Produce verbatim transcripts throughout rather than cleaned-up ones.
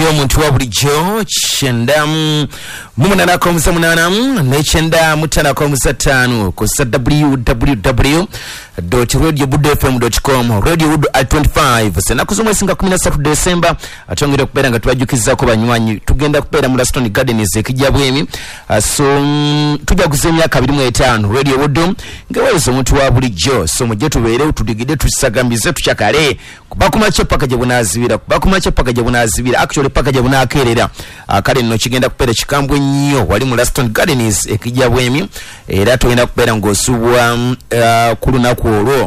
nyo muntu wa bulijjo chenda mumunana ko musamunana ne chenda mutana ko musatanu ko w w w dot radio budo f m dot com radio budo at twenty-five sena kuzumwe singa kumi na tatu December atongere kubera nga twajukiza ko banywanyi tugenda kubera mu Laston Gardens ekijja bwemi so tujja kuzemya kabiri mu etano radio budo ngewezo muntu wa bulijjo so mujje tubere utudigide tusagambize tuchakale kubakuma chepaka je bunazibira kubakuma chepaka je bunazibira actually paka je bunakerera akale no kigenda kupera chikambwe nnyo wali mu Laston Gardens ekijja bwemi era tugenda kupera ngosubwa uh, kuluna kwolwo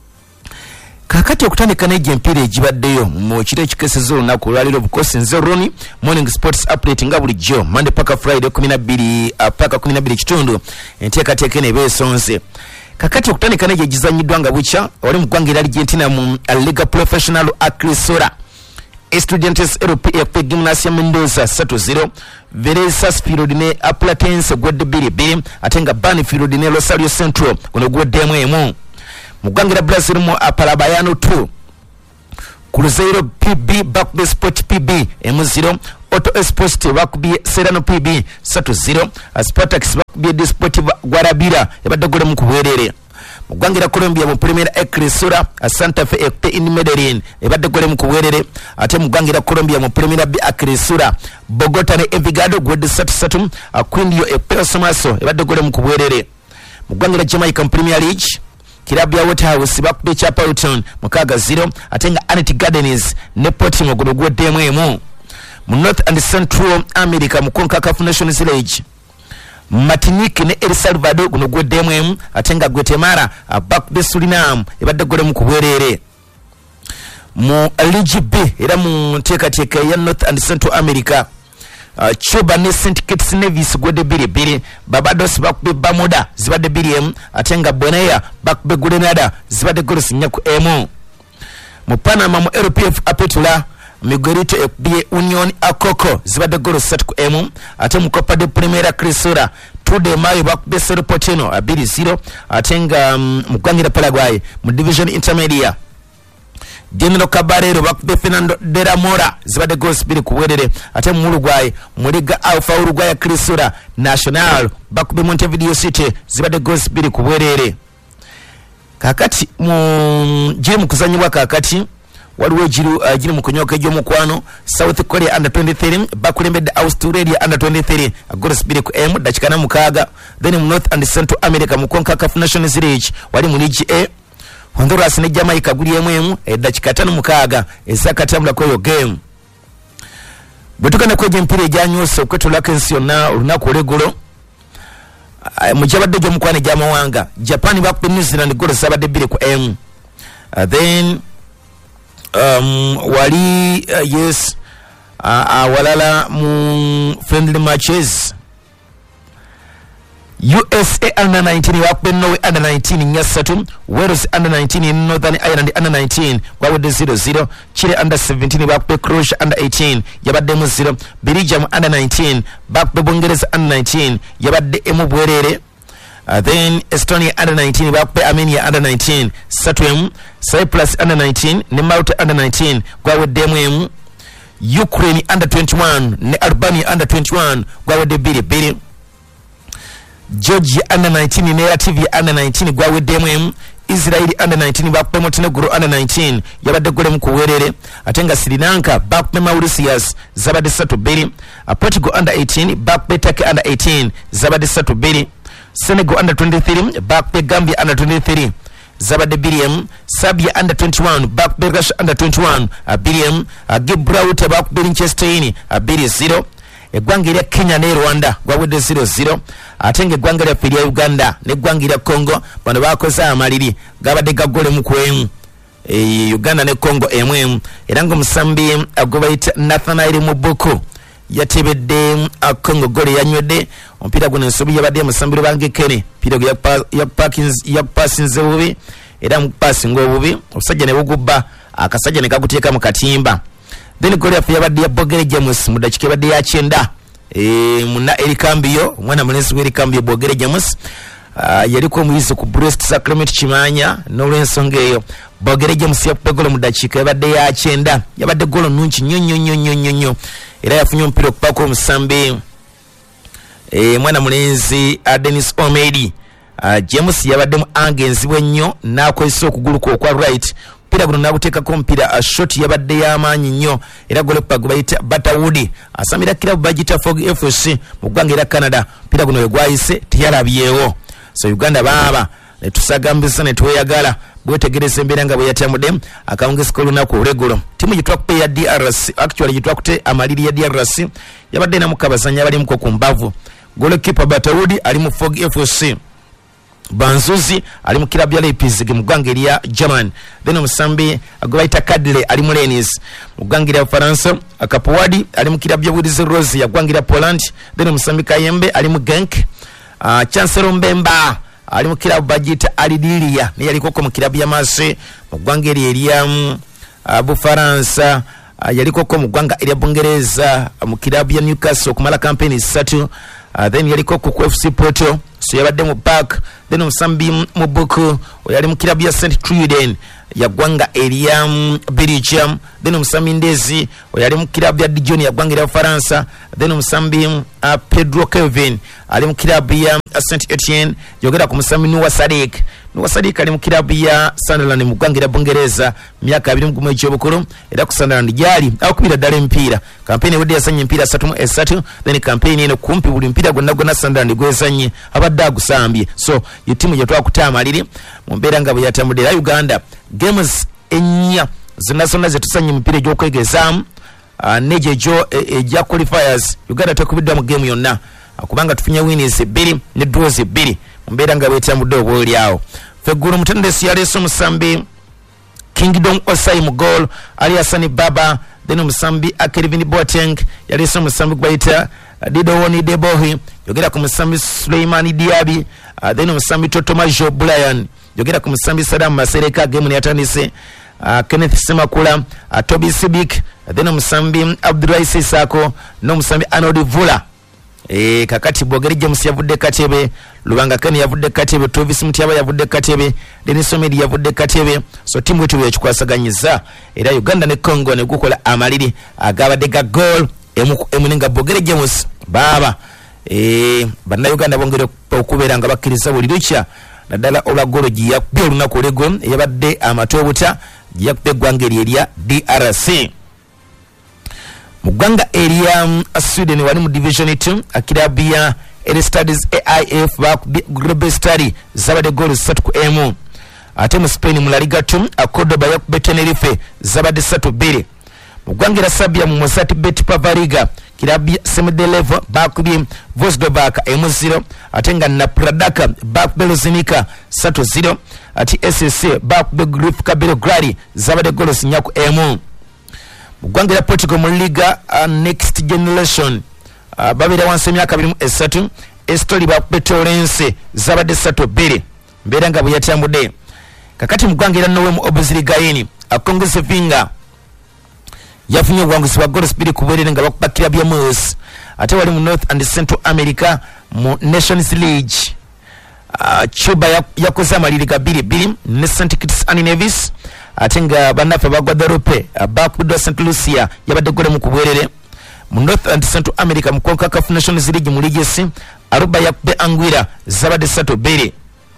kakati okutandika ne jempire ejibaddeyo mu kire ekikesezo olunaku olwaliro bukosi nze Roni morning sports update nga bulijjo Monday paka Friday kumi na bbiri uh, paka kumi na bbiri kitundu enteekateeka eno ebeesonze kakati okutandika ne gizanyiddwa nga bucha wali mu ggwanga Argentina mu Liga Professional Acrisora Estudiantes L P F Gimnasia Mendoza three zero Veresa Field ne Platense gwedde bbiri bbiri atenga Banfield ne Rosario Central kuno gweddemu emu mu ggwanga Brazil mu Apalabayano two Cruzeiro P B Backbase Sport P B emu zero Auto Expost bakubye Serrano P B three zero Spartax bakubye Desportivo Guarabira yabadde gole mu kuwerere mu ggwanga Colombia mu Primera Acrisora Santa Fe F in Medellin yabadde gole mu kuwerere ate mu ggwanga Colombia mu Primera B Acrisora Bogota ne Envigado gwedde three three Quindio F Somaso yabadde gole mu kuwerere mu ggwanga Jamaica mu Premier League Kilabu ya Waterhouse bakubye Chapeltown mukaga zero atenga Anity Gardens ne Portimo gweddemu emu mu North and Central America mu CONCACAF Nations League Martinique ne El Salvador guno gweddemu emu atenga Guatemala bakubye Suriname ebadde gole mu kubwerere mu League B era mu nteekateeka ya North and Central America Uh, Cuba ne Saint Kitts Nevis gwedde bbiri bbiri Barbados bakubye Bermuda zibadde bbiri emu atenga Bonaire bakubye Grenada zibadde goals nnya ku emu mu Panama mu L P F Apetula Miguelito ekubye Union Akoko zibadde goals ssatu ku emu ate mu Copa de Primera Crisora two de Mayo bakubye Cerro Porteño bbiri zero atenga um, mu ggwanga Paraguay mu Division Intermedia General Caballero bakubye Fernando de la Mora zibadde goals bbiri kuwerere ate mu Uruguay mu Liga Alpha Uruguay Crisora Nacional bakubye Montevideo City zibadde goals bbiri kuwerere kakati mu jiri mu kuzanyibwa kakati waliwo jiru uh, jiri mu kunyoka egy'omukwano South Korea under twenty-three bakulembedde Australia under twenty-three goals bbiri ku emu dakika na mukaaga then mu North and Central America mu CONCACAF Nations League wali mu League A Honduras ne Jamaica guli emu emu edakika ttaano mukaaga ezakatambula kweyo game bwetukana kweja empira ejanyuse okwetolako ensi yonna olunaku olw'eggulo mu kyabadde gy'omukwano egy'amawanga Japan bakubye New Zealand goals zabadde bbiri ku emu uh, then um, wali uh, yes awalala uh, uh, mu friendly matches U S A under nineteen bakubye Norway under nineteen nnya ssatu Wales under nineteen in Northern Ireland under nineteen gwawedde zero zero Chile under seventeen bakubye Croatia under eighteen yabaddemu zero Belgium under nineteen bakubye Bungereza under nineteen yabadde emu bwerere uh, then Estonia under nineteen bakubye Armenia under nineteen ssatu emu Cyprus under nineteen ne Malta under nineteen gwaweddemu emu Ukraine under twenty-one ne Albania under twenty-one gwawedde bbiri bbiri Georgia under nineteen ne Latvia under nineteen gwaweddemu emu Israel under nineteen bakubye Montenegro under nineteen yabadde gole mu kuwerere atenga Sri Lanka bakubye Mauritius zabadde ssatu bbiri Portugal under eighteen bakubye Turkey under eighteen zabadde ssatu bbiri Senegal under twenty-three bakubye Gambia under twenty-three zabadde bbiri emu Serbia under twenty-one bakubye Russia under twenty-one bbiri emu Gibraltar bakubye Liechtenstein bbiri zero eggwanga erya Kenya ne Rwanda gwawedde zero zero ate nga eggwanga lyaffe erya Uganda n'eggwanga erya Congo bano bakoze amaliri gabadde gagole mu kwemu e, Uganda ne Congo emu emu era ng'omusambi gwe bayita Nathaniel Mubuku yatebedde Congo gole yanywedde omupiira guno ensobi yabadde omusambi Lubangekene omupiira gwe yakupasinze bubi era mukupasinga obubi obusajja ne bugubba akasajja ne kaguteeka mu katimba then gole yaffe yabadde ya Bogere James mu dakika yabadde ya kyenda e, muna Erikambiyo omwana mulenzi w'Erikambiyo Bogere James uh, yaliko muyizi ku Breast Sacrament Chimanya n'olwensonga eyo Bogere James yakupe golo mu dakiika yabadde ya kyenda yabadde golo nungi nnyo nnyo nnyo nnyo nnyo nnyo era yafunye omupiira okupako omusambi e, mwana mulenzi uh, Dennis Omedi uh, James yabadde mu angenzibwe nnyo n'akozesa okugulu kwe okwa right mpira guno nabuteekako omupiira uh, shot yabadde y'amaanyi nnyo era golo pago bayita Butterwood asamira kilabu bagita Fog F C mu ggwanga era Canada mpira guno we gwayise teyalabyewo so Uganda baaba ne tusagambisa ne tweyagala bwetegereza embeera nga bwe yatambudde akawungeeseko olunaku olw'eggulo timu gye twakupe ya D R C actually gye twakute amaliri ya D R C yabadde namukabazanya abalimuko ku mbavu goalkeeper Butterwood ali mu Fog F C Banzuzi ali mu kilabu ya Leipzig mu ggwanga erya German then omusambi gwe bayita Kadle ali mu Rennes mu ggwanga erya Faransa Akapuwadi ali mu kilabu ya Wydys Rose ya ggwanga erya Poland then omusambi Kayembe ali mu Genk uh, Chancellor Mbemba ali mu kilabu bagita Alidiria ne yaliko ko mu kilabu ya Marseille mu ggwanga erya erya um, uh, Bufaransa uh, yaliko ko mu ggwanga erya Bungereza uh, mu kilabu ya Newcastle kumala campaign satu uh, then yaliko ku F C Porto so yabadde mu back then omusambi mu Buku yali mu kilabu ya Saint Truiden ya ggwanga erya um, Belgium then omusambi Ndezi yali mu kilabu ya Dijon ya ggwanga erya Faransa then omusambi uh, Pedro Kevin ali mu kilabu ya uh, Saint Etienne yogera ku musambi Noah Sadik Noah Sadik ali mu kilabu ya Sunderland mu ggwanga erya Bungereza myaka abiri mu gumu eky'obukulu era ku Sunderland gyali akubira ddala empiira kampeni wedde yasanye empiira asatu mu esatu then kampeni eno kumpi buli mpira gwonna gwonna Sunderland gwesanye abadde agusambye so ye timu gye twakutaamaliri mu mbeera nga bwe yatambudde era Uganda games ennya zonna zonna zetusanye emipiira egy'okwegezaamu uh, nejejo ejja e, qualifiers Uganda tekubiddwa mu game yonna uh, kubanga tufunye winnings bbiri ne draws bbiri mu mbeera nga bwetambudde obwoli awo feggulu mutendesi yaleese omusambi Kingdom Osai mu goal ali Hasani Baba then omusambi Kelvin Boateng yaleese omusambi gbayita uh, Didowoni Debohi yogera ku musambi Suleimani Diaby uh, then omusambi Totomajo Brian yogera ku musambi Saddam Masereka game ne yatandise uh, Kenneth Semakula uh, Toby Sibik uh, then omusambi Abdulraisi Sako n'omusambi Arnold Vula eh kakati Bogere James yavudde katebe Lubanga Kane yavudde katebe Tovis Mutiaba yavudde katebe Dennis Omedi yavudde katebe so timu yetu yekikwasaganyizza era Uganda ne Congo ne gukola amaliri agabadde ga goal emuninga Bogere James baba eh bana Uganda bongere okubeera nga bakkiriza buli lucha naddala olwa golo giyakubye olunaku olw'eggo yabadde amatobuta giyakubye eggwanga erya D R C mu ggwanga erya um, Sweden wali mu division two akilabu ya Air Studies A I F bakubye Global Study zabadde golo ssatu ku emu ate mu Spain mu La Liga two Cordoba yakubye Tenerife zabadde ssatu bbiri mu ggwanga erya Serbia mu Mozart Bet Pavariga kilabu ya Semidelevo bakubye Vozdovak emu zero ate nga Napradaka bakubye Lozinika ssatu zero ate S S C bakubye Grifka Belgrade zabadde golo nnya ku emu mu ggwanga erya Portugal mu Liga uh, Next Generation uh, babeera wansi emyaka abiri mu esatu Estoril bakubye Torrens zabadde ssatu bbiri mbeera nga bwe yatambudde kakati mu ggwanga erya Norway mu Obuziligaini akongeze finga yafunye obuwanguzi bwa goals bbiri ku bwerere nga bakuba kilabu ya Moose ate wali mu North and Central America mu Nations League uh, Cuba yakoze amaliri ga bbiri bbiri ne Saint Kitts and Nevis ate nga bannaffe ba Guadeloupe uh, bakubiddwa Saint Lucia yabadde golemu ku bwerere mu North and Central America mu CONCACAF Nations League mu League C Aruba yakubye Anguilla zabadde ssatu bbiri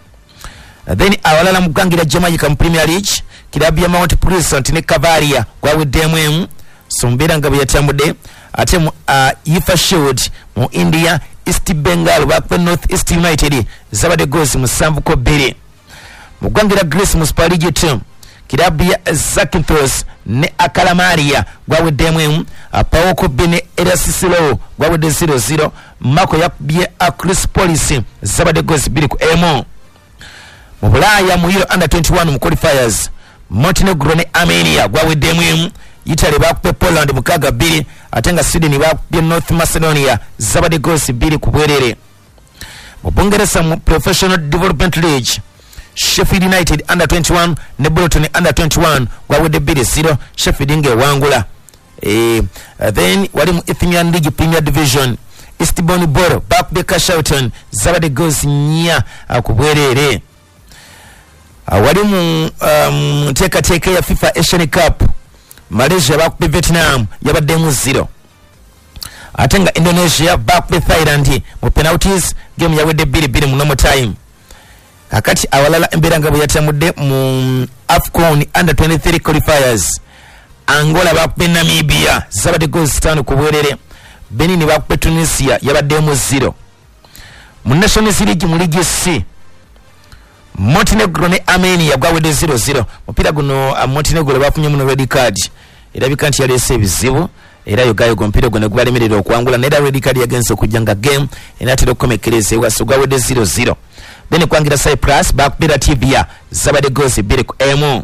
uh, then awalala mu ggwanga erya Jamaica mu Premier League kilabu ya Mount Pleasant ne Cavaria gwaweddemu emu so mbeera nga bwe yatambudde ate mu uh, Yifa Shield mu India East Bengal bakubye North East United zabadde goals musanvu ko bbiri mu ggwanga erya Greece mu Super League two kilabu ya Zakynthos ne Akalamaria gwaweddemu emu Paoko Bene Erasisilo gwawedde zero zero Mako yakubye Acropolis zabadde goals bbiri ku emu mu Bulaaya mu Euro under twenty-one mu qualifiers Montenegro ne Armenia gwaweddemu emu Italy bakubye Poland mukaaga bbiri ate nga Sweden bakubye North Macedonia zabadde goals bbiri ku bwerere mu Bungereza mu Professional Development League Sheffield United under twenty-one ne Bolton under twenty-one gwawedde bbiri zero Sheffield ng'ewangula eh uh, then wali mu Ethiopian League Premier Division Eastbourne Borough bakube Cashauton zabade goals nya akubwerere. Wali mu um, teka teka ya FIFA Asian Cup Malaysia bakube Vietnam yabadde mu zero. Atenga Indonesia bakube Thailand mu penalties game yawedde bbiri bbiri mu normal time. Kakati awalala embera ngabo yatamudde mu AFCON under twenty-three qualifiers. Angola bakube Namibia zabade goals tano kubwerere. Benin bakube Tunisia yabadde mu zero. Mu Nations League mu League C Montenegro ne Armenia gwawedde zero zero. Mupira guno uh, Montenegro bafunye mu red card. Erabika nti yalese ebizibu era yogayo gompira gwe gwalemerera okwangula ne red card yagenze okujjanga game enatero komekereze waso gwawedde zero zero. Then kwangira Cyprus bakubira Tibia zabade goals bbiri ku emu.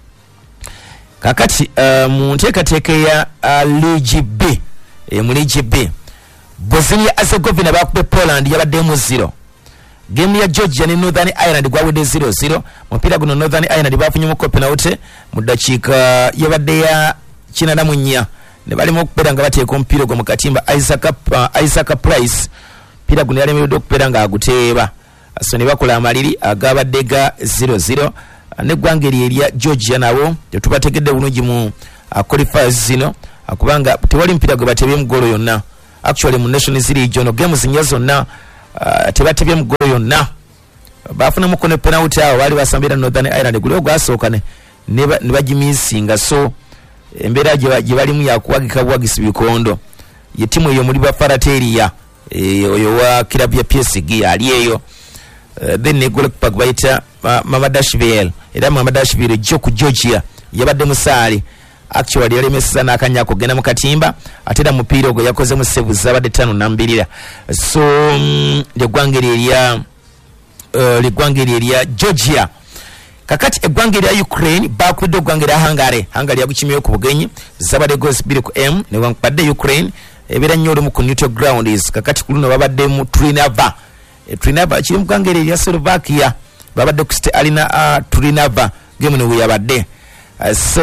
Kakati uh, mu nteekateeka ya uh, League B e mu League B Bosnia Herzegovina bakube Poland yabadde mu zero. Game ya Georgia ne Northern Ireland gwawedde zero zero. Mupira guno Northern Ireland bafunye mu penalty mu dakiika yabadde ya kinana mu nnya ne bali mu kupera nga bateeka omupira gwo mu katimba. Isaac uh, Isaac Price pira guno yalemeredde okupera nga aguteeba so ne bakola amaliri agabadde ga zero zero. Ne gwangeri erya Georgia nabo tetubategedde bulungi mu uh, qualifiers zino akubanga tewali mpira gwe batebye mu golo yonna. Actually mu Nations League ono games nnyo zonna uh, tebatebye mu golo yonna. Bafuna mu kone penalty awo bali basambira Northern Ireland gule gwasooka ne ne bagimisinga so embera gye balimu yakuwagika bwagisi bikondo. Ye timu eyo muri ba Farateria e, oyo wa club ya P S G ali eyo. Uh, then ne gole kupak baita uh, Mamadashvili era Mamadashvili jo ku Georgia yabadde musali. Actually yali mesisa nakanyako gena mu katimba atera mupira ogwo yakoze mu save zabadde tano na mbirira. So um, de gwangeri erya uh, le gwangeri erya Georgia. Kakati egwangeri ya Ukraine bakudde gwangeri ya Hungary. Hungary yaguchimiye ku bugenyi zabadde goals bbiri ku M ne wankpadde Ukraine ebera nnyo mu ku neutral ground is. Kakati kuluno babadde mu Trinava. E, Trinava kiri mu gwangeri ya Slovakia babadde ku State Arena uh, Trinava game ne yabadde. Uh, so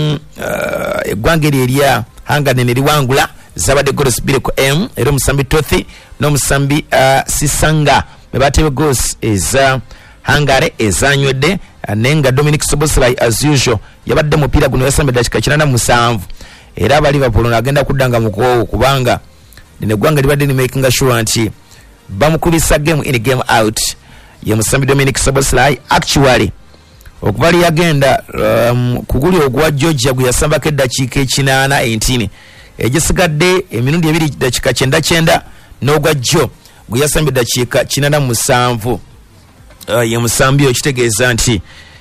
uh, egwangeri erya Hungary ne liwangula zabadde goals bbiri ku M era Musambi Tothi no Musambi uh, Sisanga bebatewe goals eza Hungary ezanywedde. Uh, nenga Dominic Soboslai as usual yabadde mupira guno yasambe dakika kinana musanvu era bali Liverpool agenda kuddanga mukowo kubanga ne gwanga libadde ni making sure nti bamukubisa game in game out ye Musambi Dominic Soboslai. Actually okubali yagenda um, kuguli ogwa Georgia gwe yasamba ke dakiika ekinana eighteen egisigadde emirundi ebiri dakiika kyenda kyenda n'ogwa Jo gwe yasamba dakiika kinana musanvu. Uh, ye Musambi okitegeeza nti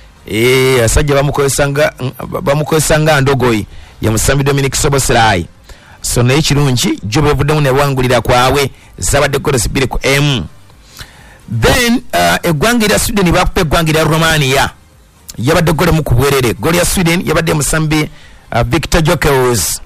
eh asajja bamukozesanga bamukozesanga ndogoyi ye Musambi Dominic Soboslai. So naye kirungi Jo bevuddemu ne wangulira kwawe zabadde goals bbiri ku M. Then uh, egwangira Sweden bakupe egwangira Romania yabadde gole mu kubwerere. Goli ya Sweden yabadde Musambi uh, Victor Jokers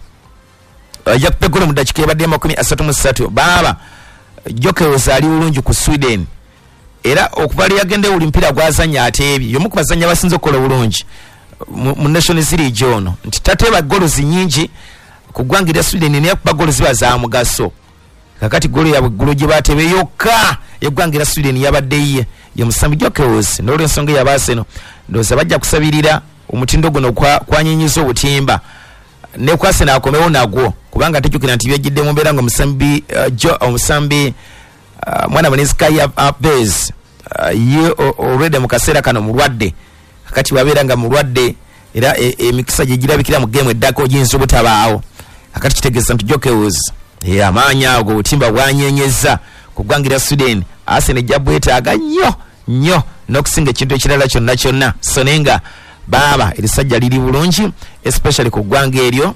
uh, yakupe gole mu dakiika yabadde makumi asatu mu ssatu. Baba Jokers ali bulungi ku Sweden era okubali yagende uli mpira gwazanya atebi yomu kubazanya basinze okola bulungi mu Nations League ono nti tateba goals nyingi kugwangira Sweden ne yakuba goals ziba za mugaso. Kakati golo ya golo gye batebe yokka yegwangira Sweden yabadde ye ye Musambi Jokers n'olwo ensonga yabaseno ndoza bajja kusabirira omutindo guno kwa kwanyenyizo obutimba ne kwasena akomewo nagwo kubanga tujukira nti byejidde mu mbeera ngo Musambi uh, Jo Musambi uh, mwana Maneska ya Abez uh, ye already mu kaseera kano mulwadde. Kakati babeera nga mulwadde era emikisa e, gye girabikira mu game eddako jinsi obutabaawo. Kakati kitegeeza nti Jokers ya amanya ago obutimba bwanyenyeza kugwangira Sweden Arsenal jabwetaaga nnyo nnyo n'okusinga ekintu ekirala kyonna kyonna. So nenga baba erisajja liri bulungi especially ku ggwanga eryo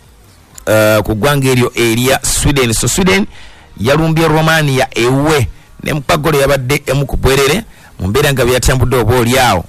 uh, ku ggwanga eryo erya Sweden. So Sweden yalumbye Romania ewe ne mpagolo yabadde emu ku bwerere mu mbeera nga byatambudde oba olyawo.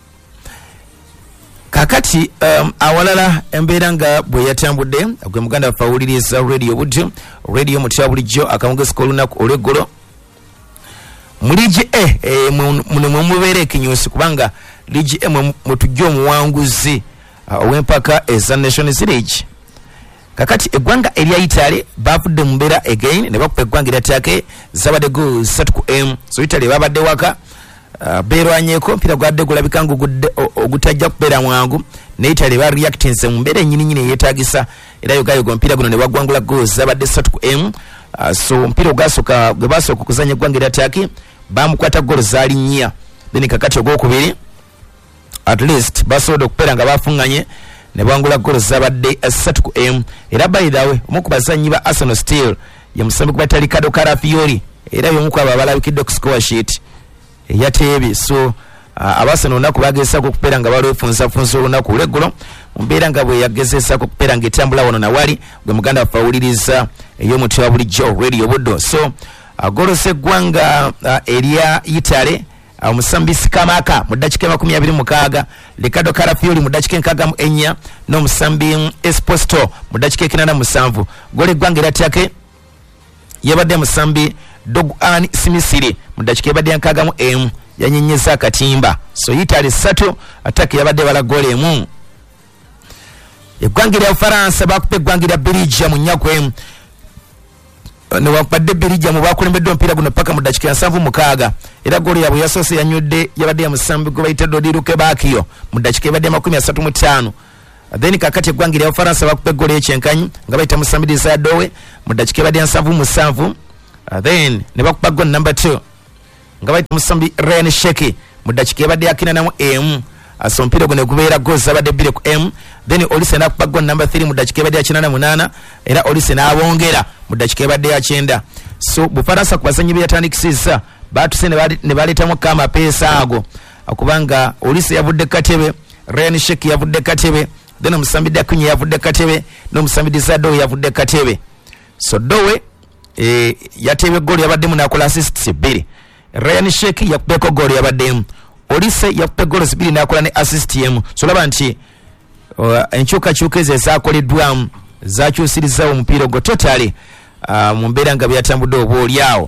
Kakati um, awalala embeera nga bwe yatambudde gwe muganda fawuliriza radio budde radio mutya bulijjo akamugesa olunaku olw'eggolo muliji e, e muno mumubeera ekinyusi kubanga ligi e mutujja omuwanguzi uh, ow'empaka eza Nations League kakati eggwanga erya Italy bavudde mu mbeera again ne bakupa eggwanga erya Turkey zabadde goals ssatu ku emu. So Italy babadde waka uh, beerwanyeko mpira gwadde gulabika ngu ogutajja kubeera mwangu ne Italy ba reactinze mu mbeera ennyini nyini eyeetaagisa era yogayoga mpira guno ne bagwangula goals zabadde ssatu ku emu. Uh, so mpira ogwasooka gwe basooka okuzanya eggwanga erya Turkey bamukwata goals zaali nnya, then kakati ogwokubiri at least basobodde okubeera nga bafunganye ne bangula goals zabadde ssatu ku emu. Era by the way omu ku bazannyi ba Arsenal still ye musambi kuba Ricardo Calafiori era y'omu ku abo abalabikidde ku score sheet eyateebye. So uh, Arsenal olunaku bagezaako okubeera nga balwefunzafunza olunaku olweggulo mu mbeera nga bwe yagezesaako okubeera ng'etambula wano nawali gwe muganda waffe awuliriza ey'omuti wa bulijjo Radio Buddo. So uh, goals eggwanga uh, erya Italy omusambisi Kamaka mu ddakiika makumi abiri mukaaga, Ricardo Calafiori mu ddakiika enkaaga mu ennya n'omusambi Esposito mu ddakiika ekinaana musanvu. Goal eggwanga erya Turkey yabadde musambi Dogan Simisiri mu ddakiika ebadde enkaaga mu emu yanyenyeza akatimba. So Italy ssatu Turkey yabadde bala goal emu. Eggwanga erya Bufaransa bakupa eggwanga erya Belgium mu nnya ku emu. Ne wakpadde Belgium bakulembedde omupiira guno paka mu ddakiika ya nsanvu mukaaga era goal yaabwe yasoose yanyudde yabadde ya musambi gwe bayita Dodi Lukebakiyo mu ddakiika ebadde makumi asatu mu ttaano. Then kakati eggwanga erya Bufaransa bakupa eggool ekyenkanyi nga bayita musambi Desire Doe mu ddakiika ebadde ya nsanvu musanvu. Then ne bakupa goal number two nga bayita musambi Ryan Sheki mu ddakiika ebadde ya kinaana mu emu. So mpira guno gubeera goals zabadde bbiri ku emu. Then Olise n'akupa goal number three mu ddakiika ebadde ya kinaana munaana era Olise n'abongera mu ddakiika ebadde ya kyenda. So Bufaransa ku bazannyi be yatandikisizza baatuse ne baleetamu ka amapeesa ago okubanga Olise yavudde katebe, Ryan Sheki yavudde katebe, then omusambi Dakunye yavudde katebe n'omusambi Desado yavudde katebe. So Dowe eh, yateebye goal yabaddemu n'akola assists bbiri. Ryan Sheki yakubeko goal yabaddemu, Olise yakupa goals bbiri n'akola ne assist emu. So laba nti uh, enkyukakyuka ezo ezaakoleddwamu zakyusiriza omupiira ogwo totally uh, mu mbeera nga byatambudde oba oliawo.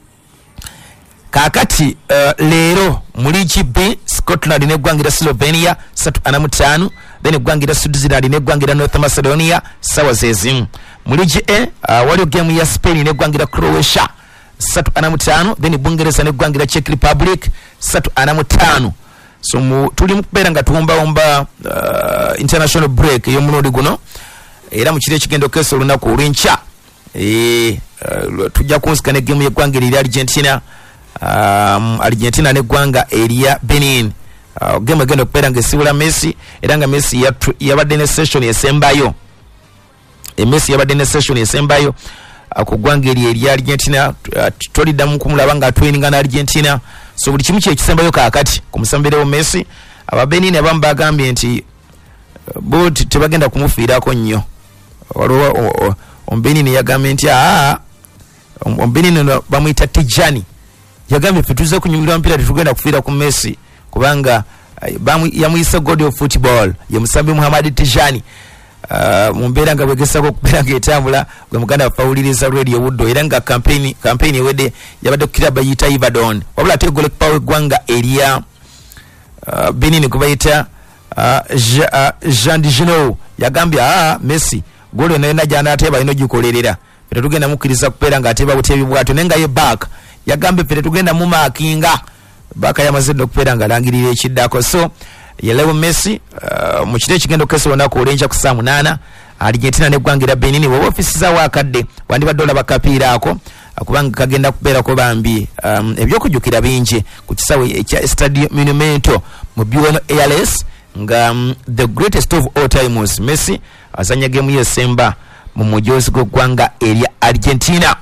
Kakati uh, leero mu League B Scotland n'eggwangira Slovenia ssatu ana mu ttaano, then eggwangira Switzerland n'eggwangira North Macedonia sawa zezimu. Mu League A uh, waliwo game ya Spain n'eggwangira Croatia ssatu ana mu ttaano, then Bungereza n'eggwangira Czech Republic ssatu ana mu ttaano. So mu tuli mu kubeera nga tuwumbawumba uh, international break ey'omulundi guno era mu kiro ekigenda okukesa olunaku olw'enkya e, uh, tujja kunsika n'eggemu y'eggwangira erya Argentina um, Argentina n'eggwanga erya Benin. Uh, game egenda okubeera ng'esibula Messi era nga Messi yabadde ne session esembayo e Messi yabadde ne session esembayo uh, ku ggwanga eryo erya Argentina uh, toliddamu kumulaba nga atweninga na Argentina. So buli kimu kyekisembayo kaakati ku musambirewo Messi. Aba Benin abamu bagambye nti uh, but tebagenda kumufiirako nnyo. Waliwo Ombenin yagambye nti aa Ombenin bamuyita Tijani yagambye ffe tuze kunyumira mpira tetugenda kufiira ku Messi kubanga uh, yamuyisa God of Football ye musambi Muhammad Tijani. Uh, mu mbeera nga bwegesako okubeera ng'etambula gwe muganda wafawuliriza Radio Buddo era nga campaign campaign ewedde yabadde ku kiraba yita Ivadon wabula ate gole kupawa eggwanga erya uh, Benin gwe bayita uh, Jean Digino yagambye aa Messi gole nayona gy'anaateeba ino gikolerera ffe tetugenda mukkiriza kubeera ng'ateeba buteebi bwatyo naye nga ye back yagambye ffe tetugenda mumaakinga baaka yamaze dde okubeera ng'alangirira ekiddako. So yelewo Messi uh, mu kiro ekigenda okukesa olunaku olw'enkya ku saa munaana Argentina n'eggwangira Benin bw'oba ofisi za wakadde wandibadde olaba kapiira ako kubanga kagenda kubeerako bambi um, ebyokujjukira bingi ku kisawe ekya Estadio Monumento mu Buenos Aires nga um, the greatest of all times Messi azanya gemu yesemba mu mujoozi gw'eggwanga erya Argentina.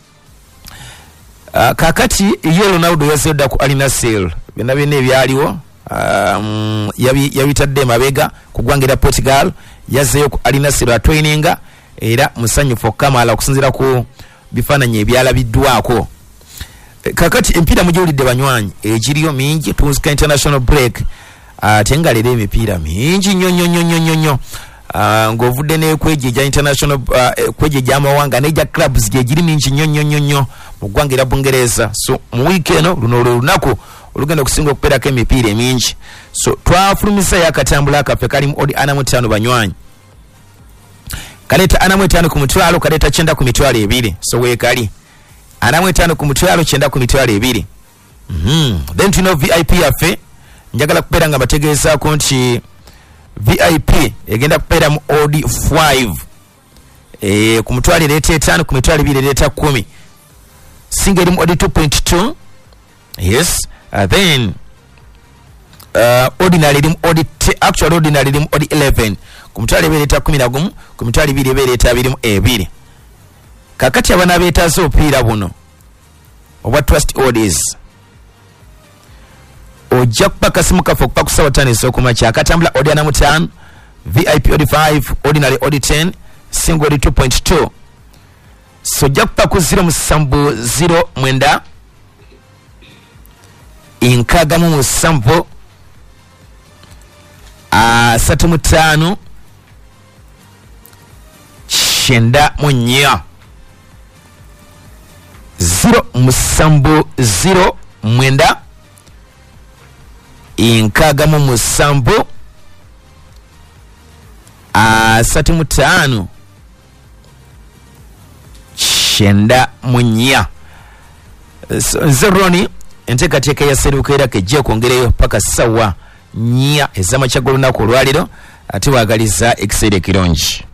Uh, kakati ye Ronaldo yazedda ku Al Nassr byonna byonna ebyaliwo um, yabitadde mabega ku ggwangira Portugal yazzeeyo ku Al Nassr atweninga era musanyufu okamala okusinziira ku bifaananyi ebyalabiddwako. Kakati empiira mugiwulidde banywanyi egiriyo mingi tunzika international break ate nga leero emipiira mingi nnyo nnyo nnyo nnyo nnyo uh, ng'ovudde n'ekwejeja international uh, kwejeja amawanga n'eja clubs gyegiri mingi nnyo nnyo nnyo nnyo mu ggwangira Bungereza. So mu wiiki eno luno olwo lunaku olugenda okusinga okubeerako emipiira emingi. So twafulumisa yakatambula akaffe kali mu odi ana mu ttaano banywanyi. kaleta anamu etaano ku mutwalo kaleta kyenda ku mitwalo ebiri so weekali anamu etaano ku mutwalo kyenda ku mitwalo ebiri. Mhm then tuno V I P yaffe njagala kubeera nga bategeezaako nti V I P egenda kubeera mu odi five eh ku mutwalo ereeta etaano ku mitwalo ebiri ereeta kumi single mu odi two point two yes uh, then uh, ordinary rim odi actual ordinary rim odi eleven ku mutwalo ebiri ereeta kumi na gumu ku mitwalo ebiri ereeta abiri mu ebiri. Kakati abana beetaaze opiira buno obwa trust orders ojja kuba kasimu kaffe okuba ku ssaawa ttaano ez'okumakya akatambula odi ana mu ttaano V I P odi five ordinary odi ten single odi two point two so ojja kuba ku zero musanvu zero mwenda enkaaga mu musanvu asatu mu ttaano kyenda mu nnya zero musanvu zero mwenda enkaaga mu musanvu asatu mu ttaano kyenda mu nnya. Nze Roni enteekateeka ya Seruka era kejja okwongereyo paka ssaawa nnya ez'amakya g'olunaku olwaliro ate waagaliza ekiseera ekirungi.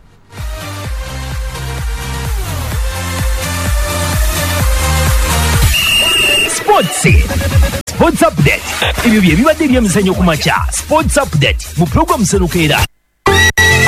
Sports Sports Update ebyo bye bibadde ebyemizannyo ku makya. Sports Update mu program Seruka era